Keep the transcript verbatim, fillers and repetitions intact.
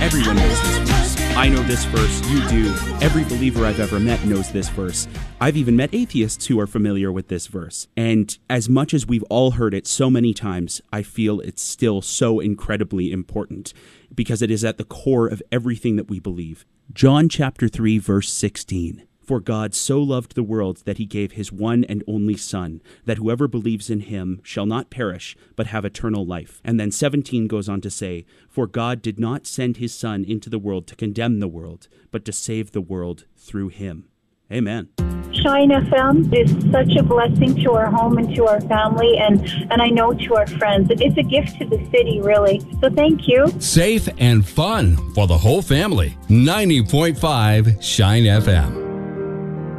Everyone knows this verse. I know this verse. You do. Every believer I've ever met knows this verse. I've even met atheists who are familiar with this verse. And as much as we've all heard it so many times, I feel it's still so incredibly important because it is at the core of everything that we believe. John chapter three, verse sixteen. For God so loved the world that he gave his one and only Son, that whoever believes in him shall not perish, but have eternal life. And then seventeen goes on to say, For God did not send his Son into the world to condemn the world, but to save the world through him. Amen. Shine F M is such a blessing to our home and to our family, and, and I know to our friends. It's a gift to the city, really. So thank you. Safe and fun for the whole family. ninety point five Shine F M.